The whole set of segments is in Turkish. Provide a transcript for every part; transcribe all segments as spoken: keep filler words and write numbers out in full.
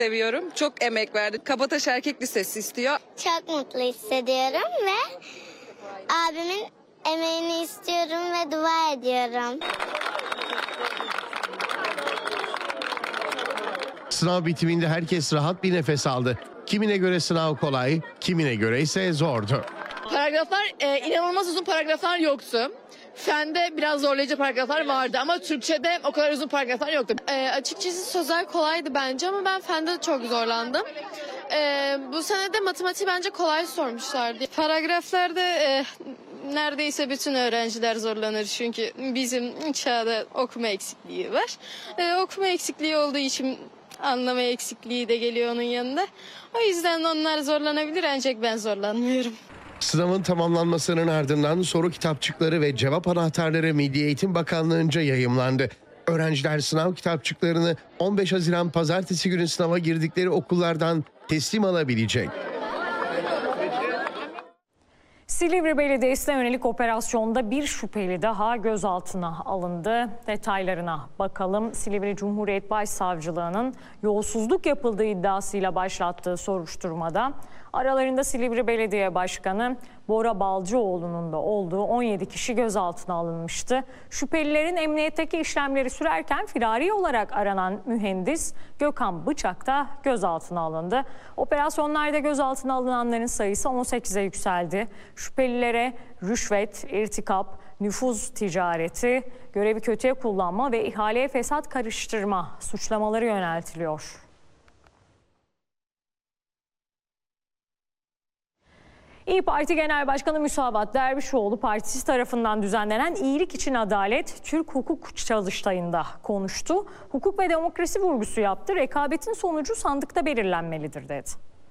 Seviyorum. Çok emek verdi. Kabataş Erkek Lisesi istiyor. Çok mutlu hissediyorum ve abimin emeğini istiyorum ve dua ediyorum. Sınav bitiminde herkes rahat bir nefes aldı. Kimine göre sınav kolay, kimine göre ise zordu. Paragraflar e, inanılmaz uzun paragraflar yoktu. Fende biraz zorlayıcı paragraflar vardı ama Türkçe'de o kadar uzun paragraflar yoktu. E, açıkçası sözel kolaydı bence ama ben fende çok zorlandım. E, bu sene de matematiği bence kolay sormuşlardı. Paragraflarda e, neredeyse bütün öğrenciler zorlanır çünkü bizim çağda okuma eksikliği var. E, okuma eksikliği olduğu için anlama eksikliği de geliyor onun yanında. O yüzden onlar zorlanabilir ancak ben zorlanmıyorum. Sınavın tamamlanmasının ardından soru kitapçıkları ve cevap anahtarları Milli Eğitim Bakanlığı'nca yayımlandı. Öğrenciler sınav kitapçıklarını on beş Haziran Pazartesi günü sınava girdikleri okullardan teslim alabilecek. Silivri Belediyesi'ne yönelik operasyonda bir şüpheli daha gözaltına alındı. Detaylarına bakalım. Silivri Cumhuriyet Başsavcılığı'nın yolsuzluk yapıldığı iddiasıyla başlattığı soruşturmada aralarında Silivri Belediye Başkanı Bora Balcıoğlu'nun da olduğu on yedi kişi gözaltına alınmıştı. Şüphelilerin emniyetteki işlemleri sürerken firari olarak aranan mühendis Gökhan Bıçak da gözaltına alındı. Operasyonlarda gözaltına alınanların sayısı on sekize yükseldi. Şüphelilere rüşvet, irtikap, nüfuz ticareti, görevi kötüye kullanma ve ihaleye fesat karıştırma suçlamaları yöneltiliyor. İYİ Parti Genel Başkanı Müsavat Dervişoğlu partisi tarafından düzenlenen İyilik İçin Adalet Türk Hukuk Çalıştayı'nda konuştu. Hukuk ve demokrasi vurgusu yaptı. Rekabetin sonucu sandıkta belirlenmelidir dedi.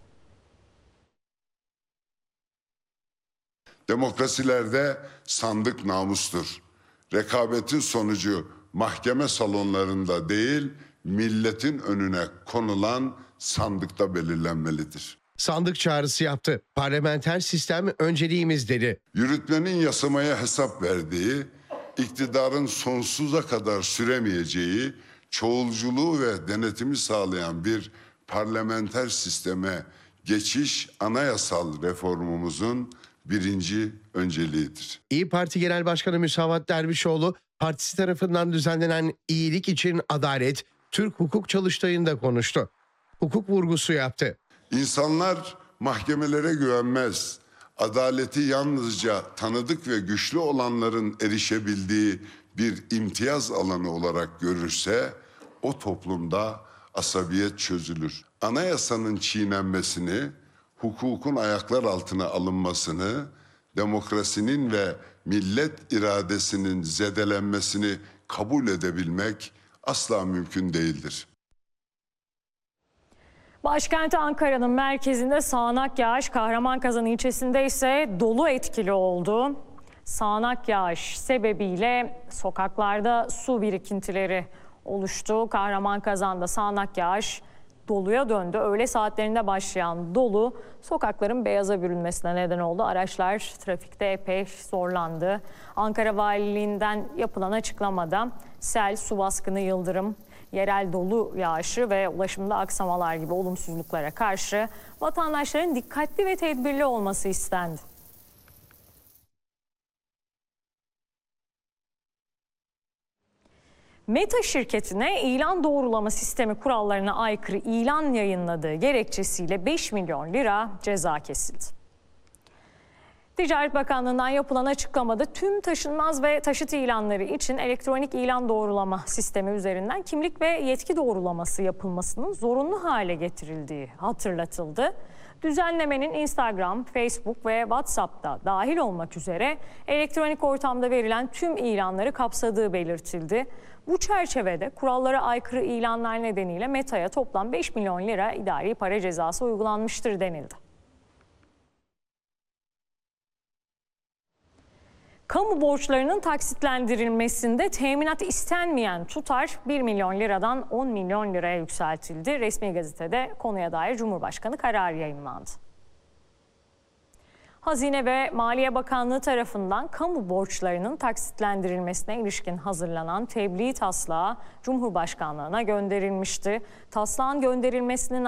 Demokrasilerde sandık namustur. Rekabetin sonucu mahkeme salonlarında değil, milletin önüne konulan sandıkta belirlenmelidir. Sandık çağrısı yaptı. Parlamenter sistem önceliğimiz dedi. Yürütmenin yasamaya hesap verdiği, iktidarın sonsuza kadar süremeyeceği, çoğulculuğu ve denetimi sağlayan bir parlamenter sisteme geçiş anayasal reformumuzun birinci önceliğidir. İYİ Parti Genel Başkanı Müsavat Dervişoğlu partisi tarafından düzenlenen İyilik İçin Adalet Türk Hukuk Çalıştayı'nda konuştu. Hukuk vurgusu yaptı. İnsanlar mahkemelere güvenmez. Adaleti yalnızca tanıdık ve güçlü olanların erişebildiği bir imtiyaz alanı olarak görürse o toplumda asabiyet çözülür. Anayasanın çiğnenmesini, hukukun ayaklar altına alınmasını, demokrasinin ve millet iradesinin zedelenmesini kabul edebilmek asla mümkün değildir. Başkent Ankara'nın merkezinde sağanak yağış, Kahramanmaraş ilçesinde ise dolu etkili oldu. Sağanak yağış sebebiyle sokaklarda su birikintileri oluştu. Kahramanmaraş'ta sağanak yağış doluya döndü. Öğle saatlerinde başlayan dolu sokakların beyaza bürünmesine neden oldu. Araçlar trafikte epey zorlandı. Ankara Valiliğinden yapılan açıklamada sel, su baskını, yıldırım, yerel dolu yağışı ve ulaşımda aksamalar gibi olumsuzluklara karşı vatandaşların dikkatli ve tedbirli olması istendi. Meta şirketine ilan doğrulama sistemi kurallarına aykırı ilan yayınladığı gerekçesiyle beş milyon lira ceza kesildi. Ticaret Bakanlığı'ndan yapılan açıklamada tüm taşınmaz ve taşıt ilanları için elektronik ilan doğrulama sistemi üzerinden kimlik ve yetki doğrulaması yapılmasının zorunlu hale getirildiği hatırlatıldı. Düzenlemenin Instagram, Facebook ve WhatsApp'ta dahil olmak üzere elektronik ortamda verilen tüm ilanları kapsadığı belirtildi. Bu çerçevede kurallara aykırı ilanlar nedeniyle Meta'ya toplam beş milyon lira idari para cezası uygulanmıştır denildi. Kamu borçlarının taksitlendirilmesinde teminat istenmeyen tutar bir milyon liradan on milyon liraya yükseltildi. Resmi gazetede konuya dair Cumhurbaşkanı kararı yayımlandı. Hazine ve Maliye Bakanlığı tarafından kamu borçlarının taksitlendirilmesine ilişkin hazırlanan tebliğ taslağı Cumhurbaşkanlığına gönderilmişti. Taslağın gönderilmesinin